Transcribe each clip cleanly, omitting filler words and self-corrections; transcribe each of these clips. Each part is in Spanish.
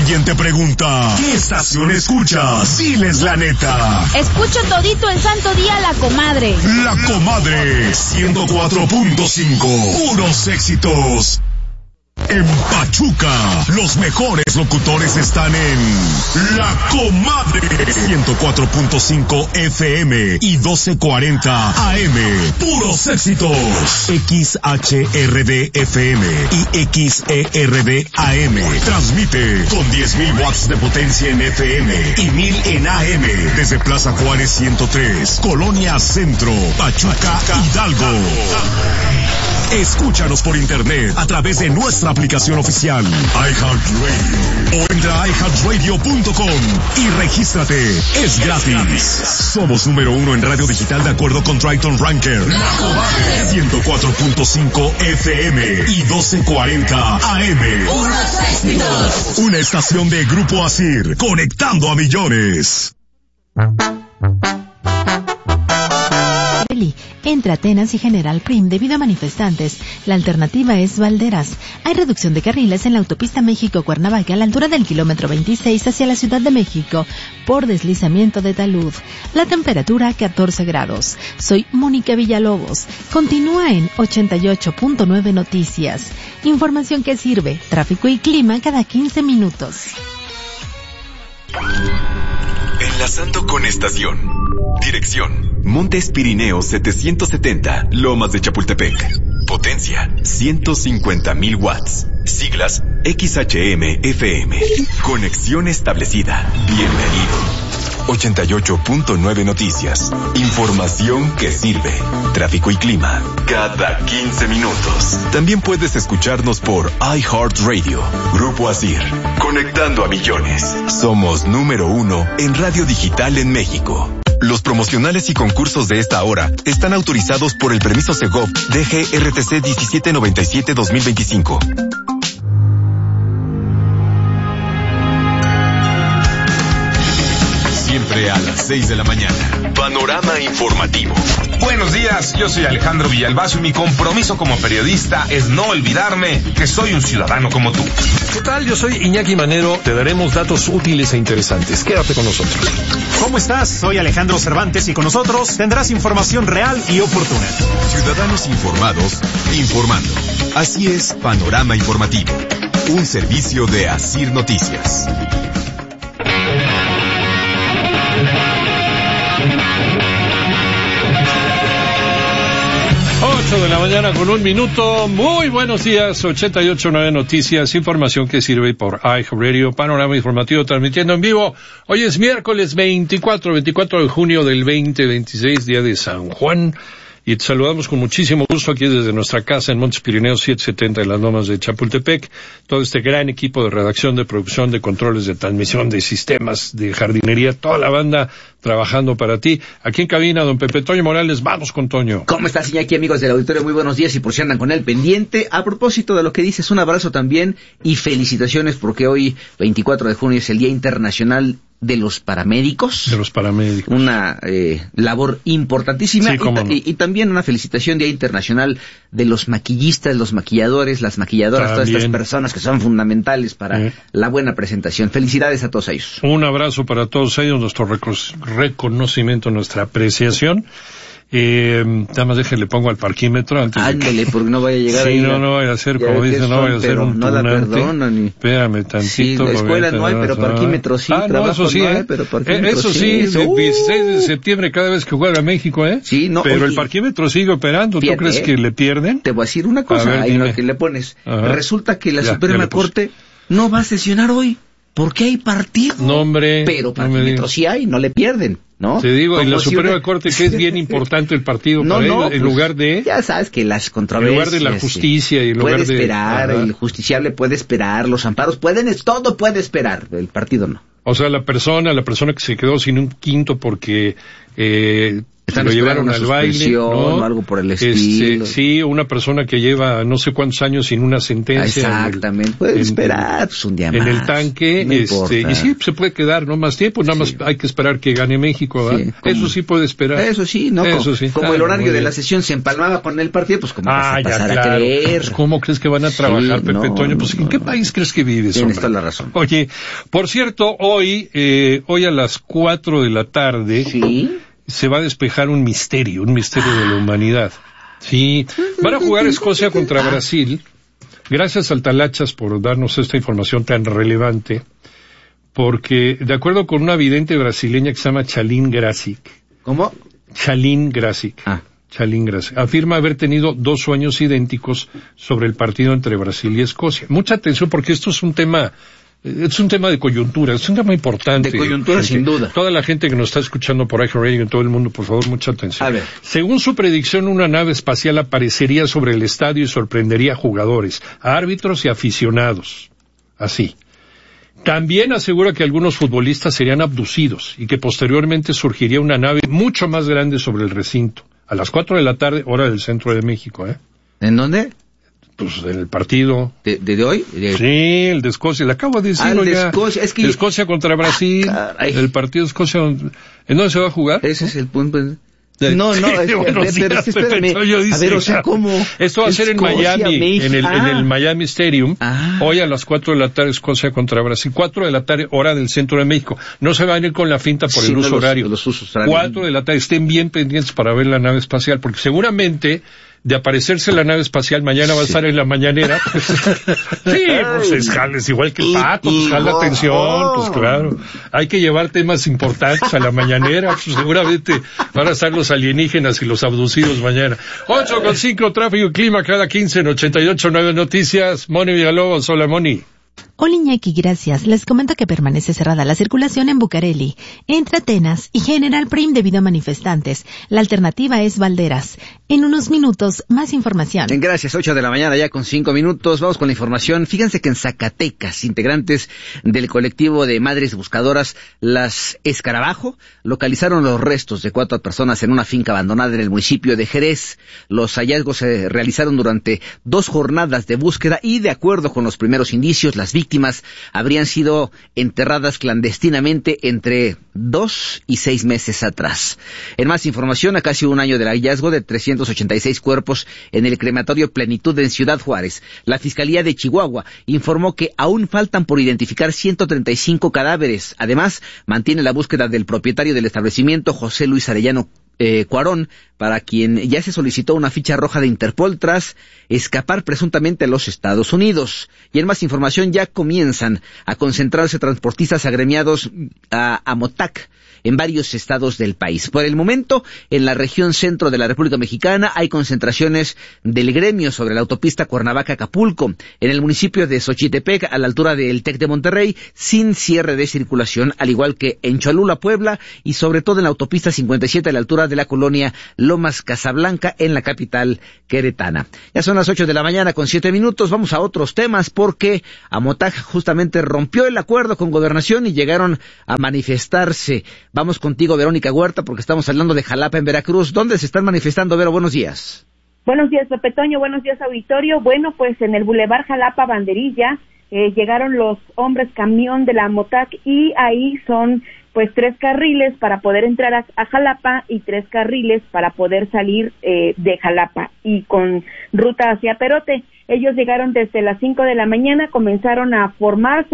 alguien te pregunta, ¿qué estación escuchas? Diles la neta. Escucho todito el santo día La Comadre. La Comadre 104.5. Puros éxitos. En Pachuca, los mejores locutores están en La Comadre 104.5 FM y 1240 AM. Puros éxitos. XHRD FM y XERD AM. Transmite con 10,000 watts de potencia en FM y 1,000 en AM. Desde Plaza Juárez 103, Colonia Centro, Pachuca, Hidalgo. Escúchanos por internet a través de nuestra aplicación oficial iHeartRadio o entra a iHeartRadio.com y regístrate. Es gratis. Somos número 1 en radio digital de acuerdo con Triton Ranker. La Comadre 104.5 FM y 1240 AM. Una estación de Grupo Asir, conectando a millones. Entre Atenas y General Prim debido a manifestantes. La alternativa es Valderas. Hay reducción de carriles en la autopista México-Cuernavaca a la altura del kilómetro 26 hacia la Ciudad de México por deslizamiento de talud. La temperatura 14 grados. Soy Mónica Villalobos. Continúa en 88.9 Noticias. Información que sirve. Tráfico y clima cada 15 minutos. Enlazando con estación. Dirección: Montes Pirineos 770, Lomas de Chapultepec. Potencia: 150,000 watts. Siglas: XHM-FM. Conexión establecida. Bienvenido. 88.9 Noticias. Información que sirve. Tráfico y clima cada 15 minutos. También puedes escucharnos por iHeartRadio. Grupo Asir, conectando a millones. Somos número 1 en radio digital en México. Los promocionales y concursos de esta hora están autorizados por el permiso Segov DGRTC 1797-2025. Siempre a las 6 de la mañana. Panorama informativo. Buenos días, yo soy Alejandro Villalbazo y mi compromiso como periodista es no olvidarme que soy un ciudadano como tú. ¿Qué tal? Yo soy Iñaki Manero. Te daremos datos útiles e interesantes. Quédate con nosotros. ¿Cómo estás? Soy Alejandro Cervantes y con nosotros tendrás información real y oportuna. Ciudadanos informados, informando. Así es, Panorama Informativo. Un servicio de Asir Noticias. 8 de la mañana con 1 minuto. Muy buenos días. 88.9 Noticias, información que sirve por iHeartRadio, Panorama Informativo transmitiendo en vivo. Hoy es miércoles 24 de junio del 2026, día de San Juan. Y te saludamos con muchísimo gusto aquí desde nuestra casa en Montes Pirineos 770 en las Lomas de Chapultepec. Todo este gran equipo de redacción, de producción, de controles, de transmisión, de sistemas, de jardinería, toda la banda trabajando para ti. Aquí en cabina, don Pepe Toño Morales. Vamos con Toño. ¿Cómo estás, Iñaki, amigos del auditorio? Muy buenos días y por si andan con el pendiente. A propósito de lo que dices, un abrazo también y felicitaciones porque hoy, 24 de junio, es el Día Internacional de los Paramédicos. De los paramédicos. Una labor importantísima. Sí, cómo no. Y también una felicitación Día Internacional de los maquillistas, los maquilladores, las maquilladoras, también. todas estas personas que son fundamentales para la buena presentación. Felicidades a todos ellos. Un abrazo para todos ellos, nuestro reconocimiento, nuestra apreciación. Nada más déjale, pongo al parquímetro antes. Ándale, porque no vaya a llegar ahí. Sí, no vaya a ser, como dice, no vaya a ser un no la perdonan. Espérame tantito. Sí, la escuela no hay, pero parquímetro sí. No, eso sí, no hay, pero parquímetro eso sí, el 16 de septiembre cada vez que juega México, Sí, no. Pero el parquímetro sigue operando. Fíjate, ¿Tú crees que le pierden? Te voy a decir una cosa, ahí lo que le pones. Ajá. Resulta que la Suprema Corte no va a sesionar hoy, porque hay partido. No, hombre. Pero parquímetro sí hay, no le pierden, ¿no? Te digo, en la si Suprema Corte que es bien importante el partido para ellos, en lugar de... Ya sabes que las controversias... En lugar de la justicia y en lugar puede esperar, el justiciable puede esperar, los amparos todo puede esperar, el partido no. O sea, la persona que se quedó sin un quinto porque lo llevaron al baile, ¿no? O algo por el estilo. Sí, una persona que lleva no sé cuántos años sin una sentencia. Exactamente, puede esperar pues, un día más. En el tanque, no y sí, se puede quedar no más tiempo, nada más hay que esperar que gane México, ¿verdad? Sí, eso sí puede esperar. Eso sí, ¿no? Eso sí. Como el horario de la sesión se empalmaba con el partido, pues como vas a pasar a creer. Pues, ¿cómo crees que van a trabajar, Pepe Toño? Pues ¿en qué país crees que vives? Tienes toda la razón. Oye, por cierto, hoy a las 4 de la tarde, se va a despejar un misterio de la humanidad. Sí, van a jugar Escocia contra Brasil. Gracias al Talachas por darnos esta información tan relevante, porque de acuerdo con una vidente brasileña que se llama Chalín Grasic. ¿Cómo? Chalín Grasic. Chalín Grasic. Afirma haber tenido 2 sueños idénticos sobre el partido entre Brasil y Escocia. Mucha atención porque esto es un tema de coyuntura, es un tema importante. De coyuntura, sin duda. Toda la gente que nos está escuchando por iHeartRadio en todo el mundo, por favor, mucha atención. A ver. Según su predicción, una nave espacial aparecería sobre el estadio y sorprendería a jugadores, a árbitros y aficionados. Así. También asegura que algunos futbolistas serían abducidos y que posteriormente surgiría una nave mucho más grande sobre el recinto. A las 4 de la tarde, hora del centro de México, ¿En dónde? Pues en el partido. ¿De hoy? Sí, el de Escocia. Le acabo de decir, el de Escocia. Es que... Escocia contra Brasil. El partido de Escocia. ¿En dónde se va a jugar? Ese es el punto. No, espérame. A ver, o sea, ¿cómo? Esto va a ser en Miami, en el Miami Stadium. Hoy a las 4 de la tarde, Escocia contra Brasil. 4 de la tarde, hora del centro de México. No se van a ir con la finta por el uso horario. Los usos horarios. 4 de la tarde, estén bien pendientes para ver la nave espacial, porque seguramente de aparecerse la nave espacial mañana va a estar en la mañanera. Sí, pues es igual que el Paco, pues jala atención, pues claro. Hay que llevar temas importantes a la mañanera, pues seguramente van a estar los alienígenas y los abducidos mañana. 8:05, tráfico y clima cada 15 en 88.9 Noticias. Moni Villalobos, hola Moni. Hola Iñaki, gracias. Les comento que permanece cerrada la circulación en Bucareli, entre Atenas y General Prim debido a manifestantes. La alternativa es Valderas. En unos minutos, más información. Gracias, 8 de la mañana ya con 5 minutos. Vamos con la información. Fíjense que en Zacatecas, integrantes del colectivo de madres buscadoras Las Escarabajo localizaron los restos de 4 personas en una finca abandonada en el municipio de Jerez. Los hallazgos se realizaron durante 2 jornadas de búsqueda y, de acuerdo con los primeros indicios, las víctimas habrían sido enterradas clandestinamente entre 2 y 6 meses atrás. En más información, a casi un año del hallazgo de 386 cuerpos en el crematorio Plenitud en Ciudad Juárez, la Fiscalía de Chihuahua informó que aún faltan por identificar 135 cadáveres. Además, mantiene la búsqueda del propietario del establecimiento, José Luis Arellano Cuarón, para quien ya se solicitó una ficha roja de Interpol tras escapar presuntamente a los Estados Unidos. Y en más información, ya comienzan a concentrarse transportistas agremiados a Amotac en varios estados del país. Por el momento, en la región centro de la República Mexicana hay concentraciones del gremio sobre la autopista Cuernavaca-Acapulco, en el municipio de Xochitepec, a la altura del TEC de Monterrey, sin cierre de circulación, al igual que en Cholula, Puebla, y sobre todo en la autopista 57 a la altura de la colonia Lomas Casablanca, en la capital queretana. Ya son las 8 de la mañana con 7 minutos, vamos a otros temas, porque Amotac justamente rompió el acuerdo con Gobernación y llegaron a manifestarse. Vamos contigo, Verónica Huerta, porque estamos hablando de Jalapa, en Veracruz. ¿Dónde se están manifestando, Vero? Buenos días. Buenos días, Pepe Toño. Buenos días, auditorio. Bueno, pues en el Boulevard Jalapa Banderilla llegaron los hombres camión de la Amotac y ahí son pues 3 carriles para poder entrar a Jalapa y 3 carriles para poder salir de Jalapa y con ruta hacia Perote. Ellos llegaron desde las 5 de la mañana, comenzaron a formarse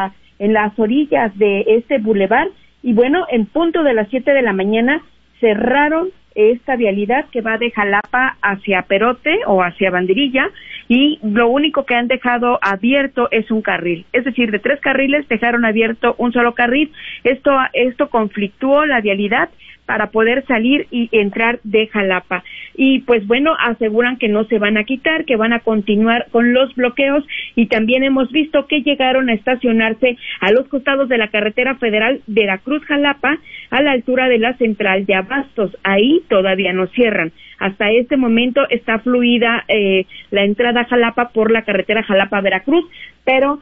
en las orillas de este bulevar. Y bueno, en punto de las 7 de la mañana cerraron esta vialidad que va de Jalapa hacia Perote o hacia Banderilla, y lo único que han dejado abierto es un carril. Es decir, de 3 carriles dejaron abierto un solo carril. Esto conflictuó la vialidad para poder salir y entrar de Jalapa. Y pues bueno, aseguran que no se van a quitar, que van a continuar con los bloqueos, y también hemos visto que llegaron a estacionarse a los costados de la carretera federal Veracruz-Jalapa, a la altura de la central de Abastos. Ahí todavía no cierran. Hasta este momento está fluida la entrada a Jalapa por la carretera Jalapa-Veracruz, pero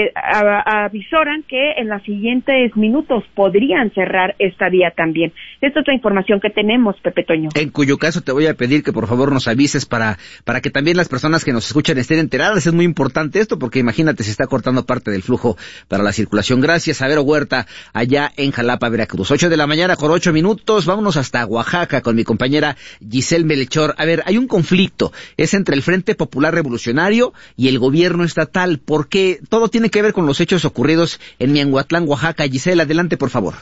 avisoran que en los siguientes minutos podrían cerrar esta vía también. Esta es la información que tenemos, Pepe Toño. En cuyo caso te voy a pedir que por favor nos avises para que también las personas que nos escuchan estén enteradas. Es muy importante esto porque imagínate, se está cortando parte del flujo para la circulación. Gracias a Vero Huerta, allá en Jalapa, Veracruz. 8 de la mañana con 8 minutos. Vámonos hasta Oaxaca con mi compañera Giselle Melchor. A ver, hay un conflicto. Es entre el Frente Popular Revolucionario y el gobierno estatal, porque todo tiene que ver con los hechos ocurridos en Miahuatlán, Oaxaca. Giselle, adelante, por favor.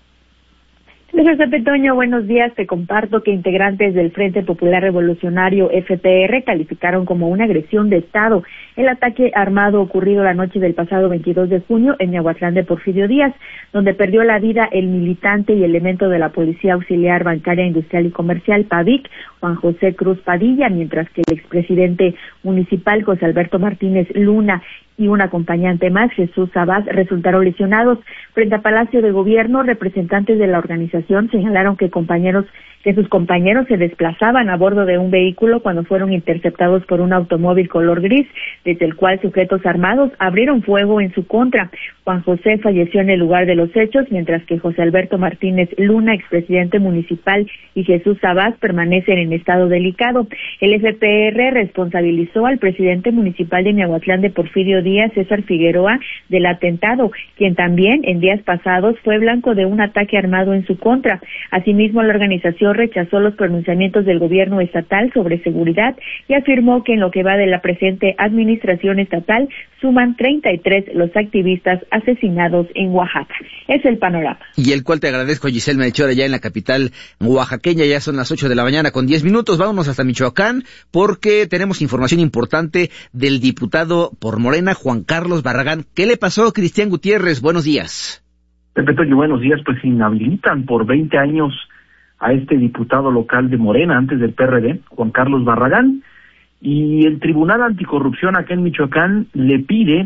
Gracias, Pepe Toño. Buenos días. Te comparto que integrantes del Frente Popular Revolucionario FPR calificaron como una agresión de Estado el ataque armado ocurrido la noche del pasado 22 de junio en Miahuatlán de Porfirio Díaz, donde perdió la vida el militante y elemento de la Policía Auxiliar Bancaria Industrial y Comercial, PAVIC, Juan José Cruz Padilla, mientras que el expresidente municipal, José Alberto Martínez Luna, y un acompañante más, Jesús Sabás, resultaron lesionados. Frente a Palacio de Gobierno, representantes de la organización señalaron que sus compañeros se desplazaban a bordo de un vehículo cuando fueron interceptados por un automóvil color gris, desde el cual sujetos armados abrieron fuego en su contra. Juan José falleció en el lugar de los hechos, mientras que José Alberto Martínez Luna, expresidente municipal, y Jesús Sabás permanecen en estado delicado. El FPR responsabilizó al presidente municipal de Miahuatlán de Porfirio Díaz, César Figueroa, del atentado, quien también en días pasados fue blanco de un ataque armado en su contra. Asimismo, la organización rechazó los pronunciamientos del gobierno estatal sobre seguridad y afirmó que en lo que va de la presente administración estatal suman 33 los activistas asesinados en Oaxaca. Es el panorama. Y el cual te agradezco, Giselle Melchor, allá en la capital oaxaqueña. Ya son las 8 de la mañana con 10 minutos. Vámonos hasta Michoacán porque tenemos información importante del diputado por Morena, Juan Carlos Barragán. ¿Qué le pasó, Cristian Gutiérrez? Buenos días. Pepe Toño, buenos días. Pues inhabilitan por 20 años a este diputado local de Morena, antes del PRD, Juan Carlos Barragán, y el Tribunal Anticorrupción acá en Michoacán le pide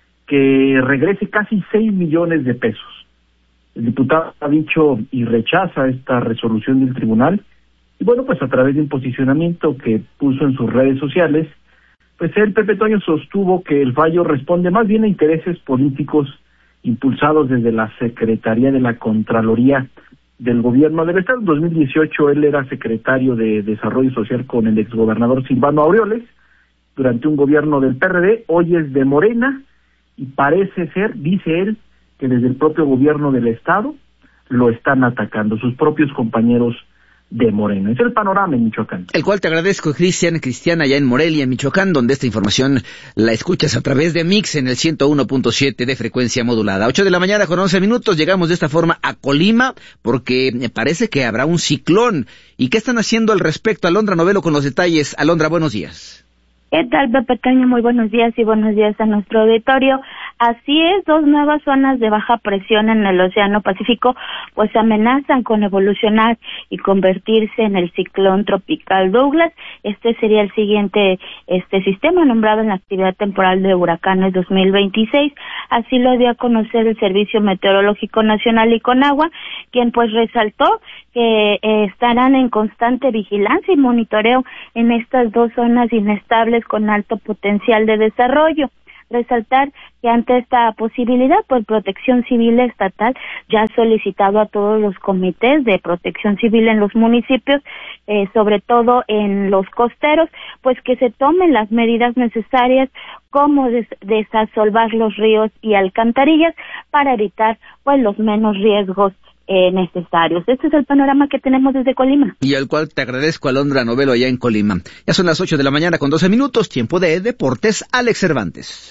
que regrese casi 6 millones de pesos. El diputado ha dicho y rechaza esta resolución del tribunal, y bueno, pues a través de un posicionamiento que puso en sus redes sociales, pues el Pepe Toño sostuvo que el fallo responde más bien a intereses políticos impulsados desde la Secretaría de la Contraloría del Gobierno del Estado. En 2018 él era secretario de Desarrollo Social con el exgobernador Silvano Aureoles, durante un gobierno del PRD, hoy es de Morena, y parece ser, dice él, que desde el propio gobierno del Estado lo están atacando, sus propios compañeros de Morena. Es el panorama en Michoacán. El cual te agradezco, Cristian, allá en Morelia, en Michoacán, donde esta información la escuchas a través de Mix en el 101.7 de frecuencia modulada. 8 de la mañana con 11 minutos, llegamos de esta forma a Colima, porque me parece que habrá un ciclón. ¿Y qué están haciendo al respecto? Alondra Novelo con los detalles. Alondra, buenos días. ¿Qué tal, Pepe Toño? Muy buenos días y buenos días a nuestro auditorio. Así es, 2 nuevas zonas de baja presión en el Océano Pacífico pues amenazan con evolucionar y convertirse en el ciclón tropical Douglas. Este sería el siguiente sistema nombrado en la actividad temporal de huracanes 2026. Así lo dio a conocer el Servicio Meteorológico Nacional y Conagua, quien pues resaltó que estarán en constante vigilancia y monitoreo en estas 2 zonas inestables con alto potencial de desarrollo. Resaltar que ante esta posibilidad, pues Protección Civil Estatal ya ha solicitado a todos los comités de protección civil en los municipios, sobre todo en los costeros, pues que se tomen las medidas necesarias como desasolvar los ríos y alcantarillas para evitar pues los menos riesgos necesarios. Este es el panorama que tenemos desde Colima. Y al cual te agradezco, Alondra Novelo, allá en Colima. Ya son las 8 de la mañana con 12 minutos, tiempo de Deportes, Alex Cervantes.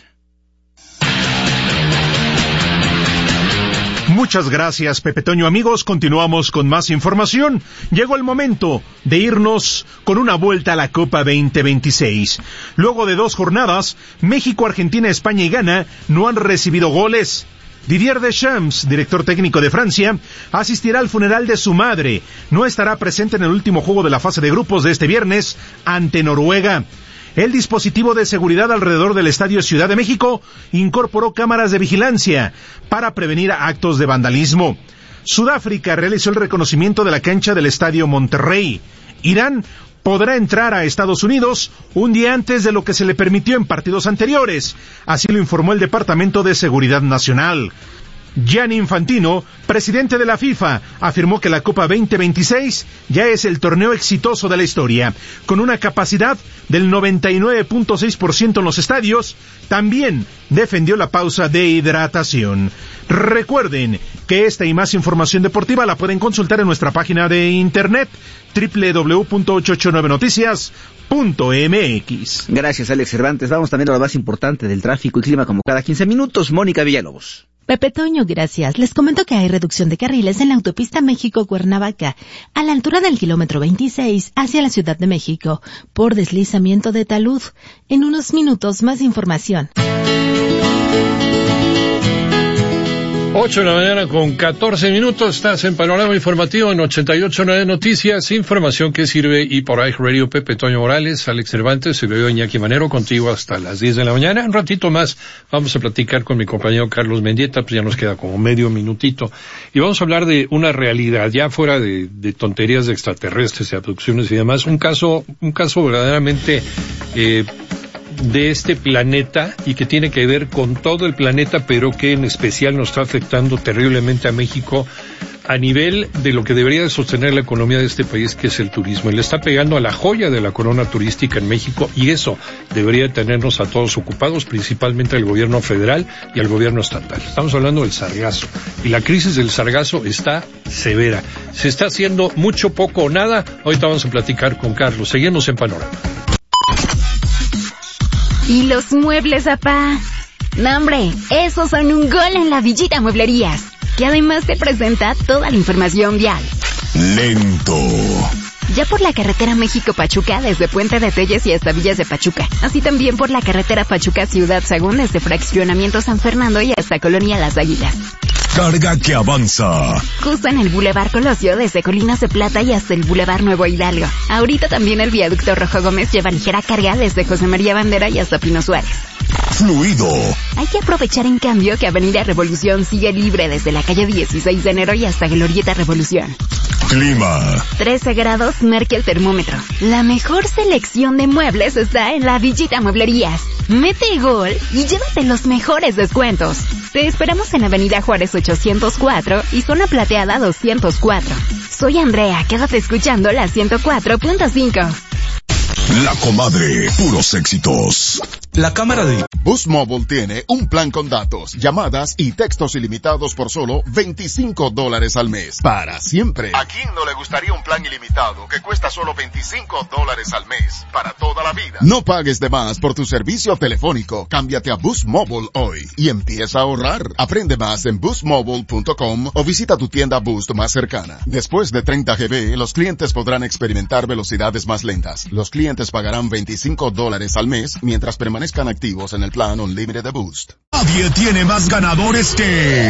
Muchas gracias, Pepe Toño. Amigos, continuamos con más información. Llegó el momento de irnos con una vuelta a la Copa 2026. Luego de 2 jornadas, México, Argentina, España y Ghana no han recibido goles. Didier Deschamps, director técnico de Francia, asistirá al funeral de su madre. No estará presente en el último juego de la fase de grupos de este viernes ante Noruega. El dispositivo de seguridad alrededor del Estadio Ciudad de México incorporó cámaras de vigilancia para prevenir actos de vandalismo. Sudáfrica realizó el reconocimiento de la cancha del Estadio Monterrey. Irán podrá entrar a Estados Unidos un día antes de lo que se le permitió en partidos anteriores. Así lo informó el Departamento de Seguridad Nacional. Gianni Infantino, presidente de la FIFA, afirmó que la Copa 2026 ya es el torneo exitoso de la historia, con una capacidad del 99.6% en los estadios. También defendió la pausa de hidratación. Recuerden que esta y más información deportiva la pueden consultar en nuestra página de internet www.889noticias.mx. Gracias, Alex Cervantes. Vamos también a lo más importante del tráfico y clima como cada 15 minutos. Mónica Villalobos. Pepe Toño, gracias. Les comento que hay reducción de carriles en la autopista México-Cuernavaca, a la altura del kilómetro 26, hacia la Ciudad de México, por deslizamiento de talud. En unos minutos, más información. 8 de la mañana con 14 minutos, estás en Panorama Informativo en 88.9 Noticias, información que sirve y por ahí Radio. Pepe Toño Morales, Alex Cervantes, se veo Iñaki Manero contigo hasta las 10 de la mañana. Un ratito más vamos a platicar con mi compañero Carlos Mendieta, pues ya nos queda como medio minutito, y vamos a hablar de una realidad, ya fuera de tonterías de extraterrestres, de abducciones y demás, un caso verdaderamente de este planeta y que tiene que ver con todo el planeta, pero que en especial nos está afectando terriblemente a México a nivel de lo que debería de sostener la economía de este país, que es el turismo. Y le está pegando a la joya de la corona turística en México, y eso debería tenernos a todos ocupados, principalmente al gobierno federal y al gobierno estatal. Estamos hablando del sargazo, y la crisis del sargazo está severa. Se está haciendo mucho, poco o nada. Ahorita vamos a platicar con Carlos. Seguimos en Panorama. ¿Y los muebles, apá? No, hombre, esos son un gol en la Villita Mueblerías, que además te presenta toda la información vial. Lento. Ya por la carretera México-Pachuca, desde Puente de Telles y hasta Villas de Pachuca. Así también por la carretera Pachuca-Ciudad Sagún, desde Fraccionamiento San Fernando y hasta Colonia Las Águilas. Carga que avanza. Justo en el Boulevard Colosio, desde Colinas de Plata y hasta el Boulevard Nuevo Hidalgo. Ahorita también el viaducto Rojo Gómez lleva ligera carga desde José María Bandera y hasta Pino Suárez. Fluido. Hay que aprovechar en cambio que Avenida Revolución sigue libre desde la calle 16 de enero y hasta Glorieta Revolución. Clima. 13 grados marca el termómetro. La mejor selección de muebles está en la Villita Mueblerías. Mete gol y llévate los mejores descuentos. Te esperamos en Avenida Juárez 804 y Zona Plateada 204. Soy Andrea, quédate escuchando la 104.5. La Comadre, puros éxitos. La Cámara de Boost Mobile tiene un plan con datos, llamadas y textos ilimitados por solo $25 al mes. Para siempre. ¿A quién no le gustaría un plan ilimitado que cuesta solo $25 al mes? Para toda la vida. No pagues de más por tu servicio telefónico. Cámbiate a Boost Mobile hoy y empieza a ahorrar. Aprende más en boostmobile.com o visita tu tienda Boost más cercana. Después de 30 GB, los clientes podrán experimentar velocidades más lentas. Los clientes pagarán $25 al mes mientras permanezcan activos en el plan Unlimited de Boost. Nadie tiene más ganadores que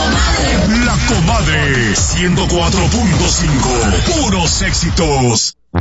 La Comadre 104.5. Puros éxitos.